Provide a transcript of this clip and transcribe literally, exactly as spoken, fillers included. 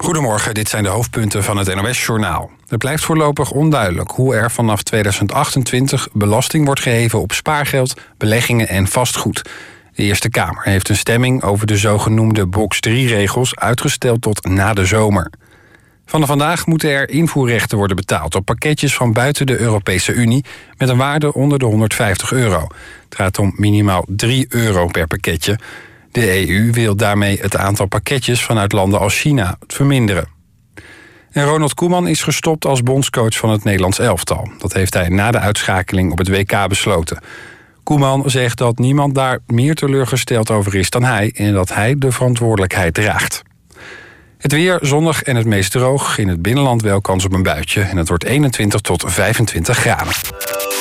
Goedemorgen, dit zijn de hoofdpunten van het N O S-journaal. Het blijft voorlopig onduidelijk hoe er vanaf tweeduizend achtentwintig belasting wordt geheven op spaargeld, beleggingen en vastgoed. De Eerste Kamer heeft een stemming over de zogenoemde box drie-regels uitgesteld tot na de zomer. Vanaf vandaag moeten er invoerrechten worden betaald op pakketjes van buiten de Europese Unie met een waarde onder de honderdvijftig euro. Het gaat om minimaal drie euro per pakketje. De E U wil daarmee het aantal pakketjes vanuit landen als China verminderen. En Ronald Koeman is gestopt als bondscoach van het Nederlands elftal. Dat heeft hij na de uitschakeling op het W K besloten. Koeman zegt dat niemand daar meer teleurgesteld over is dan hij en dat hij de verantwoordelijkheid draagt. Het weer zonnig en het meest droog. In het binnenland wel kans op een buitje. En het wordt eenentwintig tot vijfentwintig graden.